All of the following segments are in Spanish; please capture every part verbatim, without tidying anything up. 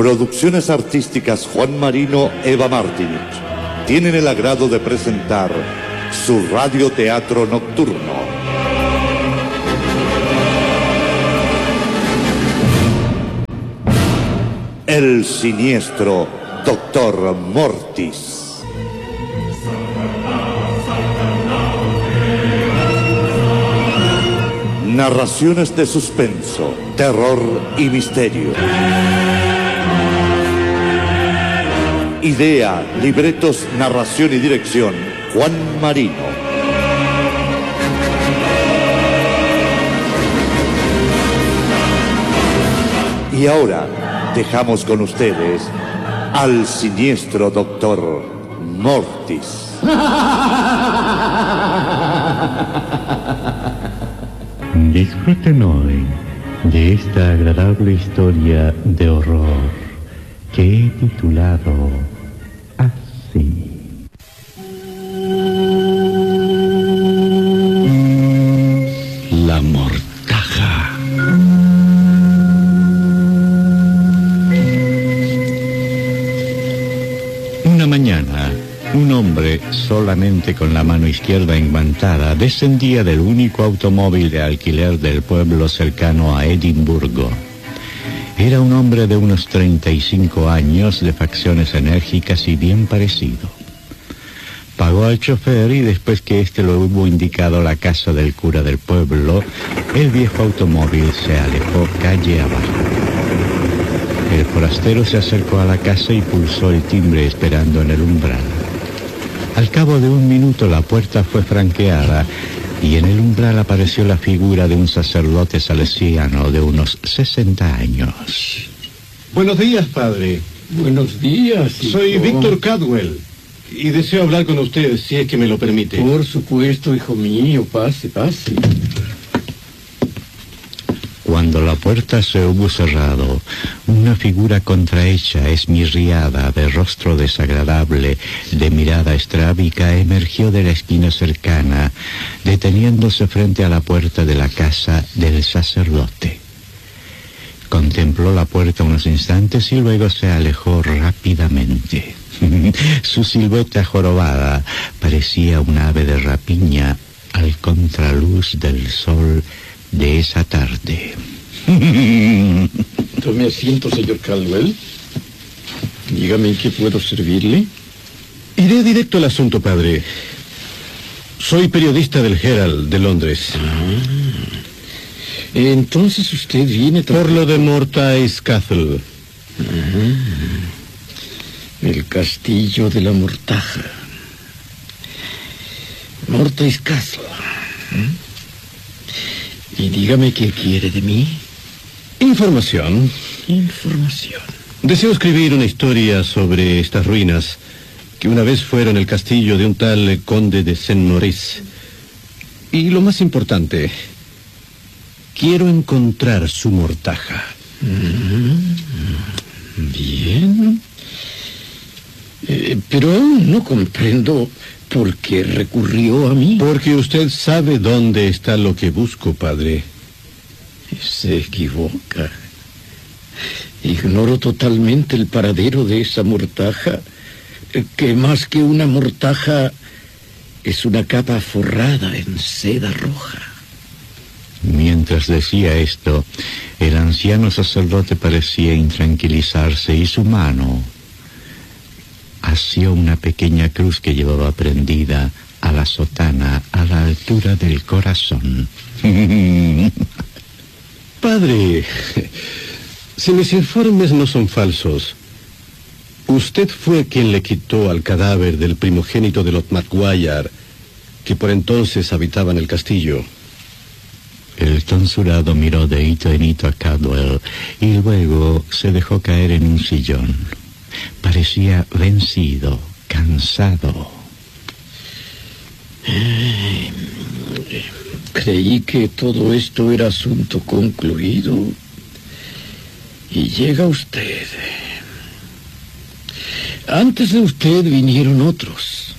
Producciones Artísticas Juan Marino, Eva Martínez tienen el agrado de presentar su radioteatro nocturno. El siniestro Doctor Mortis. Narraciones de suspenso, terror y misterio. Idea, libretos, narración y dirección, Juan Marino. Y ahora dejamos con ustedes al siniestro Doctor Mortis. Disfruten hoy de esta agradable historia de horror que he titulado así. La mortaja. Una mañana, un hombre, solamente con la mano izquierda enguantada, descendía del único automóvil de alquiler del pueblo cercano a Edimburgo. Era un hombre de unos treinta y cinco años, de facciones enérgicas y bien parecido. Pagó al chofer y después que éste lo hubo indicado la casa del cura del pueblo, el viejo automóvil se alejó calle abajo. El forastero se acercó a la casa y pulsó el timbre esperando en el umbral. Al cabo de un minuto la puerta fue franqueada y en el umbral apareció la figura de un sacerdote salesiano de unos sesenta años. Buenos días, padre. Buenos días, hijo. Soy Víctor Cadwell y deseo hablar con usted, si es que me lo permite. Por supuesto, hijo mío, pase, pase. Cuando la puerta se hubo cerrado, una figura contrahecha, esmirriada, de rostro desagradable, de mirada estrábica, emergió de la esquina cercana, deteniéndose frente a la puerta de la casa del sacerdote. Contempló la puerta unos instantes y luego se alejó rápidamente. Su silueta jorobada parecía un ave de rapiña al contraluz del sol de esa tarde. Tome asiento, señor Caldwell. Dígame en qué puedo servirle. Iré directo al asunto, padre. Soy periodista del Herald de Londres. Ah, entonces usted viene... Por lo de Mortis Castle. Ah, el castillo de la mortaja. Mortis Castle. ¿Mm? Y dígame qué quiere de mí. Información. Información. Deseo escribir una historia sobre estas ruinas que una vez fueron el castillo de un tal conde de Saint-Maurice. Y lo más importante, quiero encontrar su mortaja. Mm, bien. Eh, pero no comprendo por qué recurrió a mí. Porque usted sabe dónde está lo que busco, padre. Se equivoca. Ignoro totalmente el paradero de esa mortaja, que más que una mortaja es una capa forrada en seda roja. Mientras decía esto, el anciano sacerdote parecía intranquilizarse y su mano asió una pequeña cruz que llevaba prendida a la sotana a la altura del corazón. Padre, si mis informes no son falsos, usted fue quien le quitó al cadáver del primogénito de los Maguire, que por entonces habitaba en el castillo. El tonsurado miró de hito en hito a Cadwell y luego se dejó caer en un sillón. Parecía vencido, cansado. Eh, creí que todo esto era asunto concluido. Y llega usted. Antes de usted vinieron otros.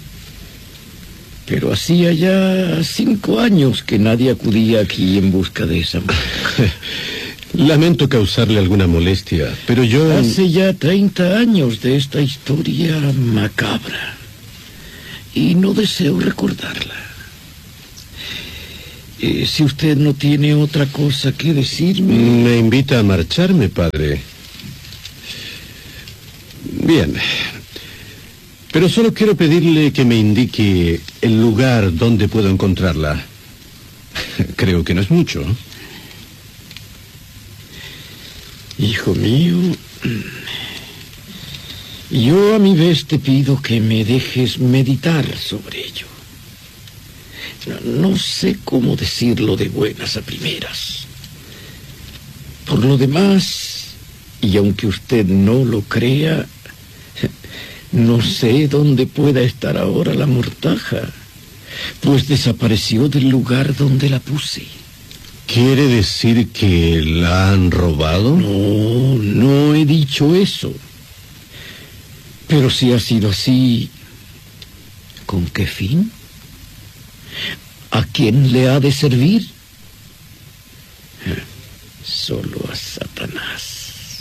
Pero hacía ya cinco años que nadie acudía aquí en busca de esa mujer. Lamento causarle alguna molestia, pero yo... Hace ya treinta años de esta historia macabra y no deseo recordarla. Eh, si usted no tiene otra cosa que decirme... Me invita a marcharme, padre. Bien. Pero solo quiero pedirle que me indique el lugar donde puedo encontrarla. Creo que no es mucho. Hijo mío, yo a mi vez te pido que me dejes meditar sobre ello. No, no sé cómo decirlo de buenas a primeras. Por lo demás, y aunque usted no lo crea, no sé dónde pueda estar ahora la mortaja, pues desapareció del lugar donde la puse. ¿Quiere decir que la han robado? No, no he dicho eso. Pero si ha sido así, ¿con qué fin? ¿A quién le ha de servir? Solo a Satanás.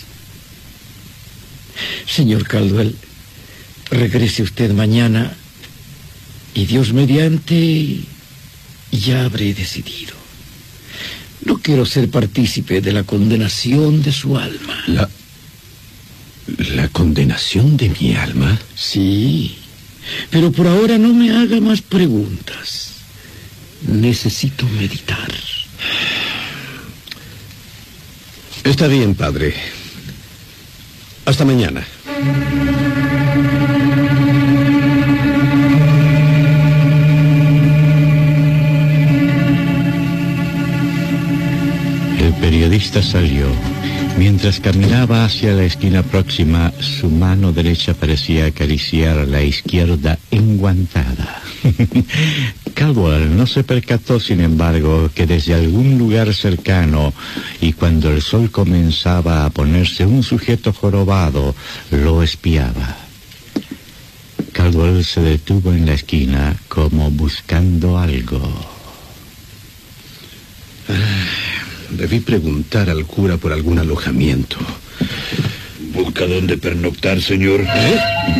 Señor Caldwell, regrese usted mañana y Dios mediante ya habré decidido. No quiero ser partícipe de la condenación de su alma. ¿La... la condenación de mi alma? Sí, pero por ahora no me haga más preguntas. Necesito meditar. Está bien, padre. Hasta mañana. El periodista salió. Mientras caminaba hacia la esquina próxima, su mano derecha parecía acariciar a la izquierda enguantada. Caldwell no se percató, sin embargo, que desde algún lugar cercano, y cuando el sol comenzaba a ponerse, un sujeto jorobado lo espiaba. Caldwell se detuvo en la esquina como buscando algo. Debí preguntar al cura por algún alojamiento. ¿Busca dónde pernoctar, señor? ¿Eh?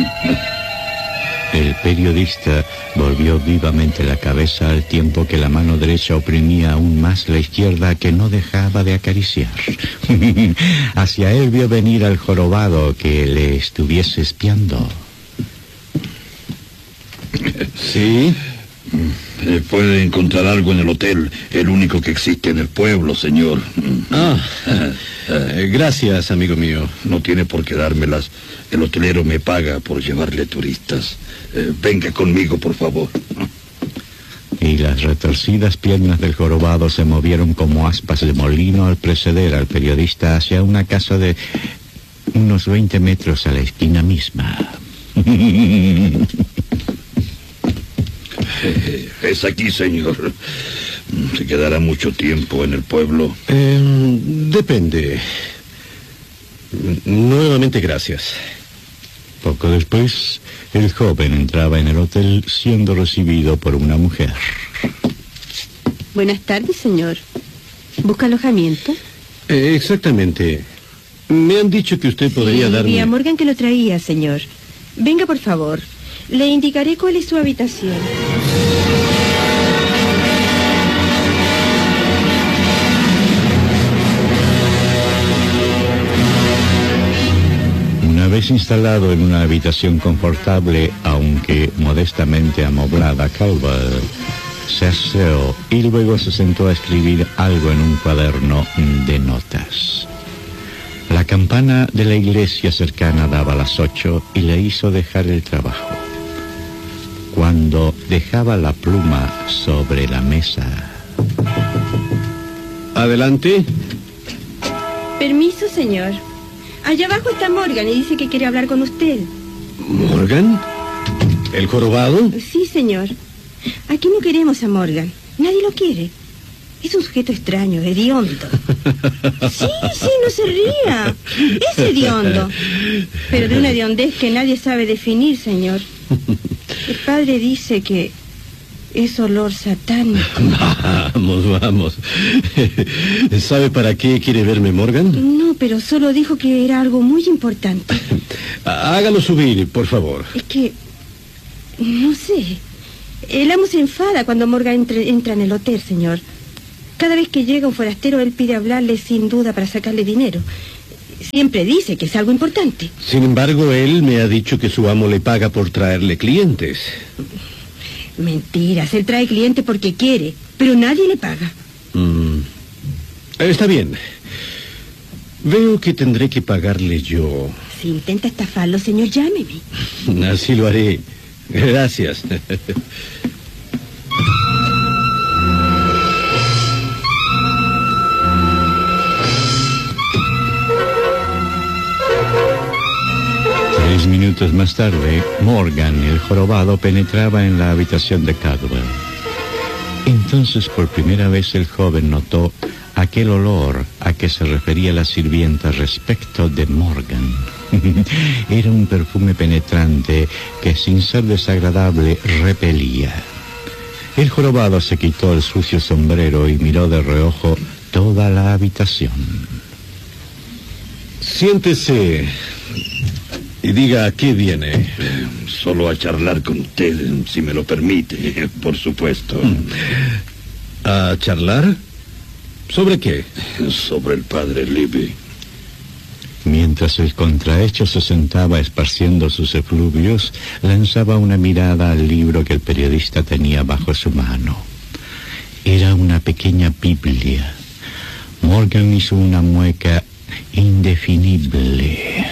El periodista volvió vivamente la cabeza al tiempo que la mano derecha oprimía aún más la izquierda, que no dejaba de acariciar. Hacia él vio venir al jorobado que le estuviese espiando. ¿Sí? Eh, puede encontrar algo en el hotel, el único que existe en el pueblo, señor. Ah, eh, gracias, amigo mío. No tiene por qué dármelas. El hotelero me paga por llevarle turistas. Eh, venga conmigo, por favor. Y las retorcidas piernas del jorobado se movieron como aspas de molino al preceder al periodista hacia una casa de unos veinte metros a la esquina misma. Eh, es aquí, señor. ¿Se quedará mucho tiempo en el pueblo? Eh, depende. Nuevamente gracias. Poco después, el joven entraba en el hotel siendo recibido por una mujer. Buenas tardes, señor. ¿Busca alojamiento? Eh, exactamente. Me han dicho que usted podría sí, darme... vi a Morgan que lo traía, señor. Venga, por favor. Le indicaré cuál es su habitación. Una vez instalado en una habitación confortable, aunque modestamente amoblada, Caldwell se aseó y luego se sentó a escribir algo en un cuaderno de notas. La campana de la iglesia cercana daba las ocho y le hizo dejar el trabajo. Cuando dejaba la pluma sobre la mesa... Adelante. Permiso, señor. Allá abajo está Morgan y dice que quiere hablar con usted. ¿Morgan? ¿El jorobado? Sí, señor. Aquí no queremos a Morgan. Nadie lo quiere. Es un sujeto extraño, hediondo. Sí, sí, no se ría. Es hediondo. Pero de una hediondez que nadie sabe definir, señor. El padre dice que Es olor satánico. Vamos, vamos. ¿Sabe para qué quiere verme, Morgan? No, pero solo dijo que era algo muy importante. Hágalo subir, por favor. Es que... no sé. El amo se enfada cuando Morgan entre, entra en el hotel, señor. Cada vez que llega un forastero, él pide hablarle sin duda para sacarle dinero. Siempre dice que es algo importante. Sin embargo, él me ha dicho que su amo le paga por traerle clientes. Mentiras, él trae clientes porque quiere, pero nadie le paga. Mm. Está bien. Veo que tendré que pagarle yo. Si intenta estafarlo, señor, llámeme. Así lo haré. Gracias. Tres minutos más tarde, Morgan, el jorobado, penetraba en la habitación de Cadwell. Entonces, por primera vez, el joven notó aquel olor a que se refería la sirvienta respecto de Morgan. Era un perfume penetrante que, sin ser desagradable, repelía. El jorobado se quitó el sucio sombrero y miró de reojo toda la habitación. Siéntese y diga a qué viene. Eh, solo a charlar con usted, si me lo permite, por supuesto. ¿A charlar? ¿Sobre qué? Sobre el padre Libby. Mientras el contrahecho se sentaba esparciendo sus efluvios, lanzaba una mirada al libro que el periodista tenía bajo su mano. Era una pequeña Biblia. Morgan hizo una mueca indefinible.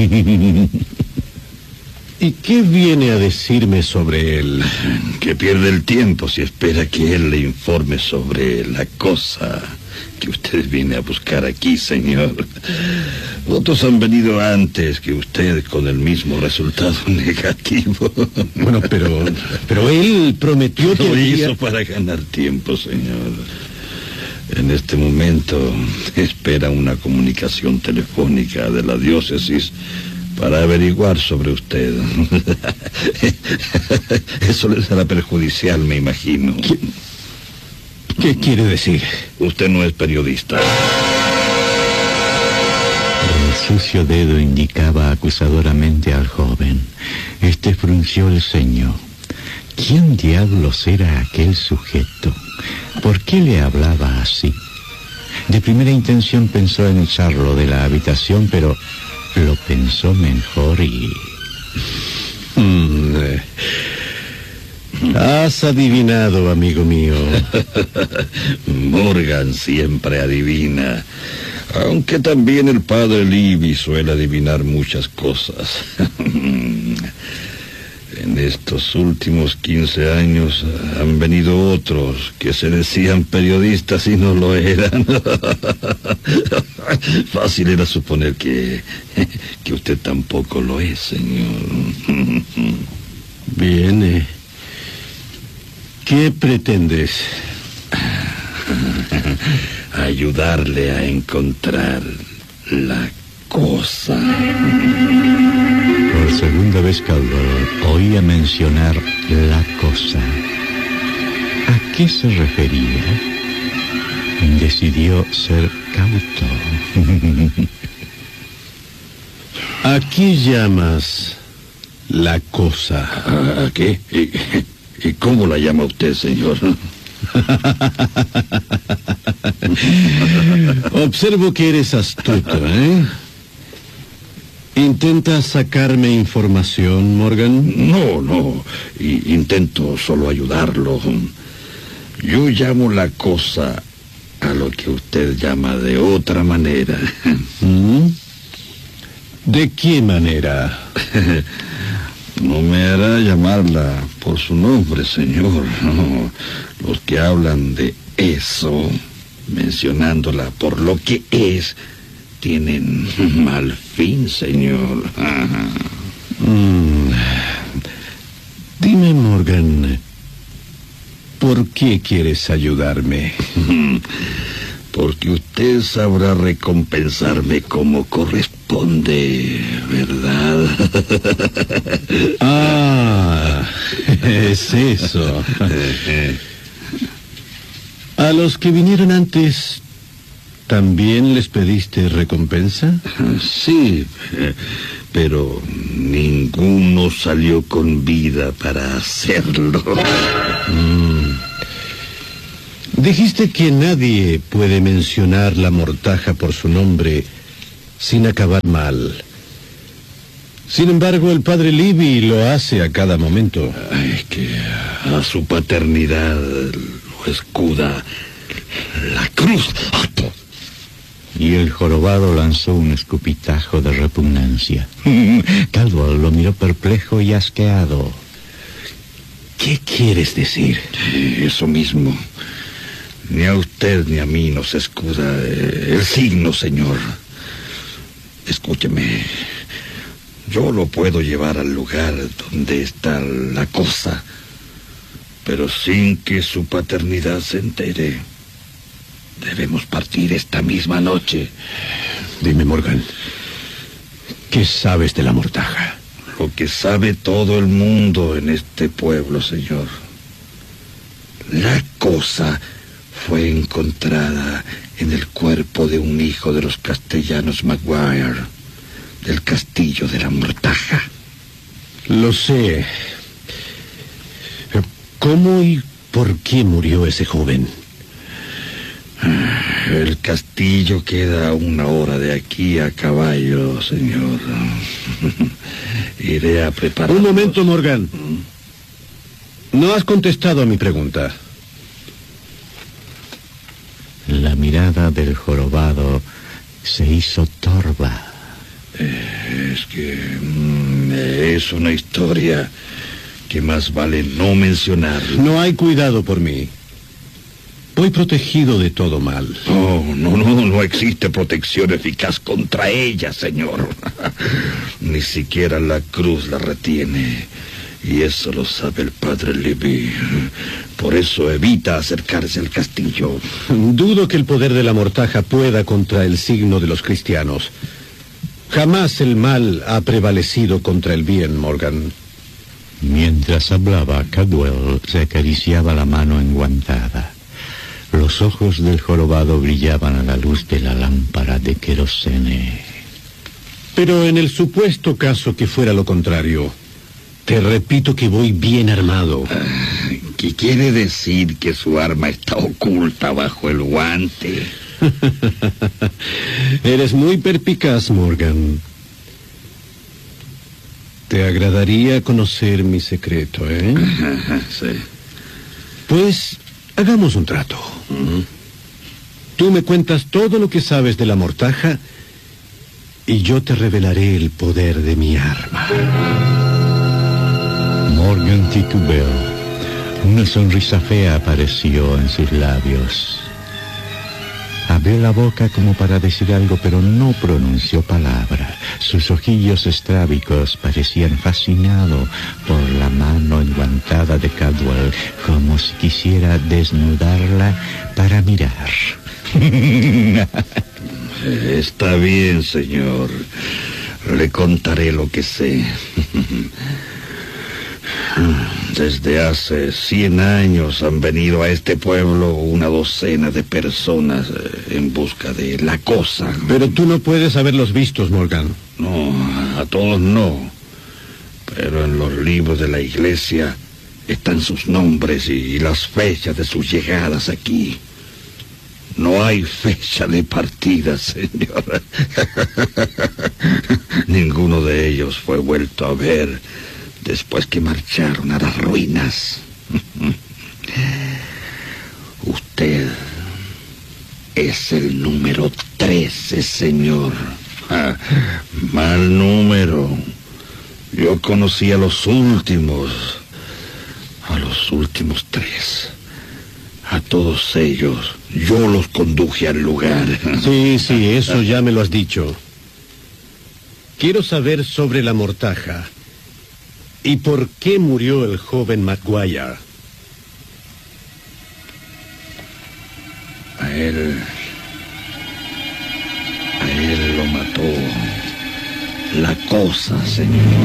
¿Y qué viene a decirme sobre él? Que pierde el tiempo si espera que él le informe sobre la cosa que usted viene a buscar aquí, señor. Otros han venido antes que usted con el mismo resultado negativo. Bueno, pero pero él prometió que lo haría... hizo para ganar tiempo, señor. En este momento espera una comunicación telefónica de la diócesis para averiguar sobre usted. Eso le será perjudicial, me imagino. ¿Qué, qué quiere decir? Usted no es periodista. El sucio dedo indicaba acusadoramente al joven. Este frunció el ceño. ¿Quién diablos era aquel sujeto? ¿Por qué le hablaba así? De primera intención pensó en echarlo de la habitación, pero lo pensó mejor y... Mm, eh. Has adivinado, amigo mío. Morgan siempre adivina, aunque también el padre Libby suele adivinar muchas cosas. En estos últimos quince años han venido otros que se decían periodistas y no lo eran. Fácil era suponer que, que usted tampoco lo es, señor. Bien, eh. ¿Qué pretendes? Ayudarle a encontrar la cosa. Por segunda vez Cadwell oía mencionar la cosa. ¿A qué se refería? Decidió ser cauto. ¿A qué llamas la cosa? ¿A qué? ¿Y, y cómo la llama usted, señor? Observo que eres astuto, ¿eh? ¿Intentas sacarme información, Morgan? No, no. I- intento solo ayudarlo. Yo llamo la cosa a lo que usted llama de otra manera. ¿Mm? ¿De qué manera? No me hará llamarla por su nombre, señor. No. Los que hablan de eso, mencionándola por lo que es, tienen mal fin, señor. Mm. Dime, Morgan, ¿por qué quieres ayudarme? Porque usted sabrá recompensarme como corresponde, ¿verdad? Ah, es eso. ¿A los que vinieron antes también les pediste recompensa? Sí, pero ninguno salió con vida para hacerlo. Mm. Dijiste que nadie puede mencionar la mortaja por su nombre sin acabar mal. Sin embargo, el padre Libby lo hace a cada momento. Es que a su paternidad lo escuda la cruz. Y el jorobado lanzó un escupitajo de repugnancia. Caldwell lo miró perplejo y asqueado. ¿Qué quieres decir? Eso mismo. Ni a usted ni a mí nos escuda el signo, señor. Escúcheme. Yo lo puedo llevar al lugar donde está la cosa, pero sin que su paternidad se entere. Debemos partir esta misma noche. Dime, Morgan, ¿qué sabes de la mortaja? Lo que sabe todo el mundo en este pueblo, señor. La cosa fue encontrada en el cuerpo de un hijo de los castellanos Maguire, del castillo de la mortaja. Lo sé. ¿Cómo y por qué murió ese joven? El castillo queda a una hora de aquí a caballo, señor. Iré a preparar... Un momento, Morgan. No has contestado a mi pregunta. La mirada del jorobado se hizo torva. Eh, es que mm, es una historia que más vale no mencionar. No hay cuidado por mí. Voy protegido de todo mal. Oh, no, no, no existe protección eficaz contra ella, señor. Ni siquiera la cruz la retiene. Y eso lo sabe el padre Libby. Por eso evita acercarse al castillo. Dudo que el poder de la mortaja pueda contra el signo de los cristianos. Jamás el mal ha prevalecido contra el bien, Morgan. Mientras hablaba, Caldwell se acariciaba la mano enguantada. Los ojos del jorobado brillaban a la luz de la lámpara de querosene. Pero en el supuesto caso que fuera lo contrario, te repito que voy bien armado. ¿Qué quiere decir que su arma está oculta bajo el guante? Eres muy perspicaz, Morgan. Te agradaría conocer mi secreto, ¿eh? Sí. Pues hagamos un trato. Uh-huh. Tú me cuentas todo lo que sabes de la mortaja y yo te revelaré el poder de mi arma. Morgan titubeó. Una sonrisa fea apareció en sus labios. Abrió la boca como para decir algo, pero no pronunció palabra. Sus ojillos estrábicos parecían fascinados por la mano enguantada de Caldwell, como si quisiera desnudarla para mirar. Está bien, señor. Le contaré lo que sé. Desde hace cien años han venido a este pueblo una docena de personas en busca de la cosa. Pero tú no puedes haberlos visto, Morgan. No, a todos no. Pero en los libros de la iglesia están sus nombres y las fechas de sus llegadas aquí. No hay fecha de partida, señor. Ninguno de ellos fue vuelto a ver después que marcharon a las ruinas. Usted es el número trece, señor. Ah, mal número. Yo conocí a los últimos. A los últimos tres. A todos ellos, yo los conduje al lugar. Sí, sí, eso ya me lo has dicho. Quiero saber sobre la mortaja. ¿Y por qué murió el joven Maguire? A él la cosa, señor.